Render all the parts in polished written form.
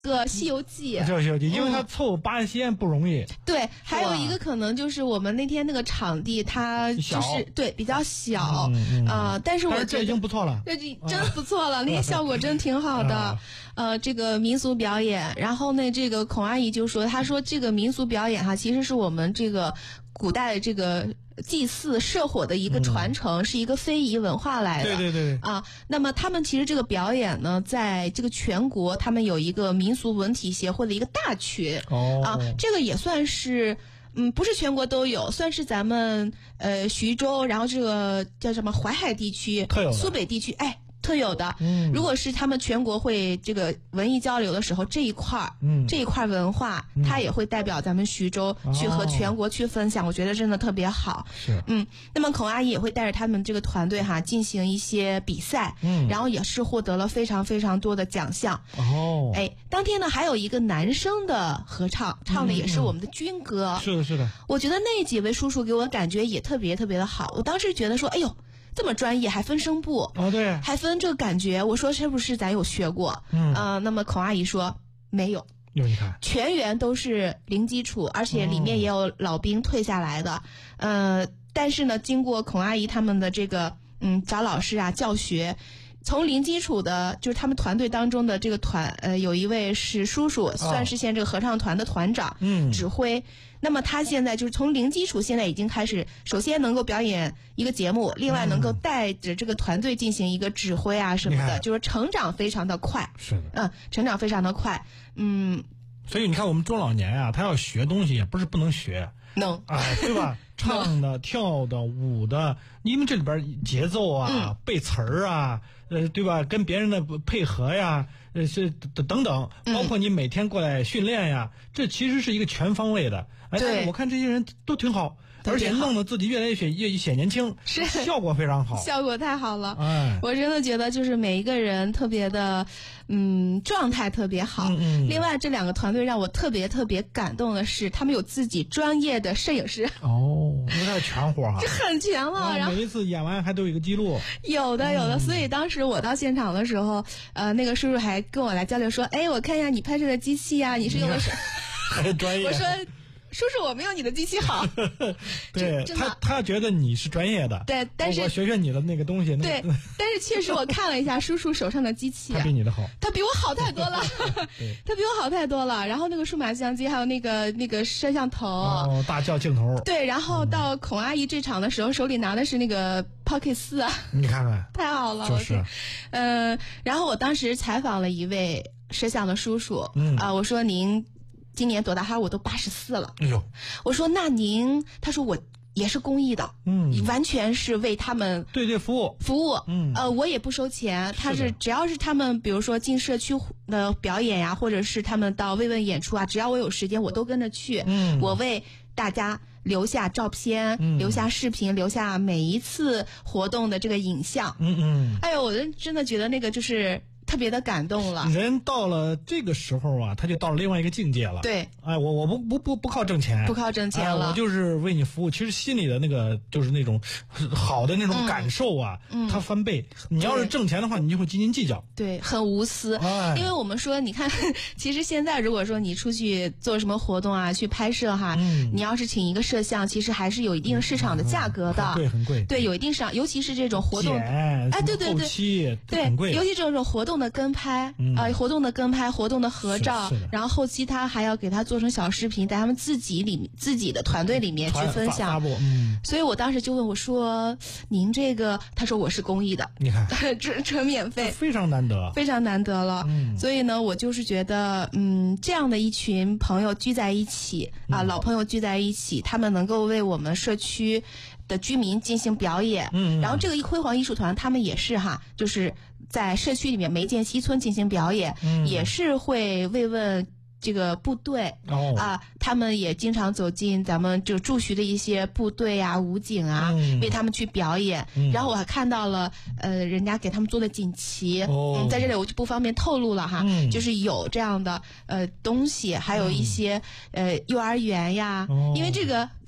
个《西游记》， 《西游记》，因为他凑八仙不容易。 对，还有一个可能就是我们那天那个场地，它就是对比较小，但是我觉得这已经不错了， 这真不错了，那些效果真挺好的。这个民俗表演，然后呢，这个孔阿姨就说，她说这个民俗表演哈，其实是我们这个古代这个祭祀社火的一个传承，是一个非遗文化来的。 对那么他们其实这个表演呢，在这个全国，他们有一个民俗文体协会的一个大群。这个也算是。不是全国都有，算是咱们徐州，然后这个叫什么淮海地区、苏北地区，特有的。如果是他们全国会这个文艺交流的时候，这一块文化，它也会代表咱们徐州去和全国去分享，我觉得真的特别好。 是。 那么孔阿姨也会带着他们这个团队进行一些比赛，然后也是获得了非常非常多的奖项。当天呢还有一个男生的合唱，唱的也是我们的军歌。 是的。 我觉得那几位叔叔给我的感觉也特别特别的好，我当时觉得说，哎呦。这么专业，还分声部对， 还分这个感觉。我说是不是咱有学过？那么孔阿姨说没有。 你看， 全员都是零基础，而且里面也有老兵退下来的。但是呢，经过孔阿姨他们的这个找老师教学。从零基础的，就是他们团队当中的这个有一位是叔叔，算是现在这个合唱团的团长，指挥。那么他现在就是从零基础，现在已经开始，首先能够表演一个节目，另外能够带着这个团队进行一个指挥什么的，就是成长非常的快。 是的， 成长非常的快。 所以你看，我们中老年他要学东西，也不是不能学， 能对吧？唱的、跳的、舞的，因为这里边节奏背词儿对吧？跟别人的配合是等等，包括你每天过来训练这其实是一个全方位的。但是我看这些人都挺好，而且弄得自己越来越显年轻， 是效果非常好， 效果太好了。我真的觉得就是每一个人特别的，状态特别好。另外这两个团队让我特别特别感动的是，他们有自己专业的摄影师。 那太全活这很全了。然后每一次演完还都有一个记录。 有的。所以当时我到现场的时候，那个叔叔还跟我来交流说，我看一下你拍摄的机器你是用的什么？ 很专业。 我说。叔叔，我没有你的机器好。 对，他觉得你是专业的。 对，但是我学你的那个东西。 对，但是确实我看了一下叔叔手上的机器， 他比你的好， 他比我好太多了。他比我好太多了。然后那个数码相机，还有那个摄像头， 大教镜头。 对，然后到孔阿姨这场的时候，手里拿的是那个 Pocket 4 你看看， 太好了。 就是。 然后我当时采访了一位摄像的叔叔，我说您。今年多大？他说我都84了。我说那您？他说我也是公益的，完全是为他们对服务。 我也不收钱，他是只要是他们，比如说进社区的表演或者是他们到慰问演出只要我有时间，我都跟着去。我为大家留下照片，留下视频，留下每一次活动的这个影像。哎呦，我真的觉得那个就是。特别的感动了。 人到了这个时候他就到了另外一个境界了。 对， 我不靠挣钱， 不靠挣钱了， 我就是为你服务。其实心里的那个就是那种好的那种感受它翻倍。你要是挣钱的话，你就会斤斤计较。 对，很无私。因为我们说，你看，其实现在如果说你出去做什么活动去拍摄你要是请一个摄像，其实还是有一定市场的价格的。 很贵。 对，有一定市场，尤其是这种活动，对， 后期很贵。 尤其这种活动的跟拍活动的跟拍，活动的合照，然后后期他还要给他做成小视频，在他们自己的团队里面去分享。所以我当时就问我说：“您这个？”他说：“我是公益的。” 你看， 纯免费， 非常难得， 非常难得了。所以呢，我就是觉得，这样的一群朋友聚在一起老朋友聚在一起，他们能够为我们社区的居民进行表演。然后这个辉煌艺术团他们也是就是在社区里面梅涧西村进行表演，也是会慰问这个部队他们也经常走进咱们就驻徐的一些部队武警为他们去表演。然后我还看到了人家给他们做的锦旗。在这里我就不方便透露了就是有这样的东西，还有一些幼儿园因为这个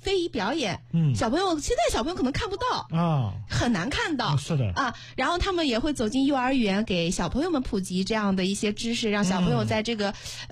非遗表演，现在小朋友可能看不到啊， 很难看到， 是的啊。然后他们也会走进幼儿园，给小朋友们普及这样的一些知识，让小朋友在这个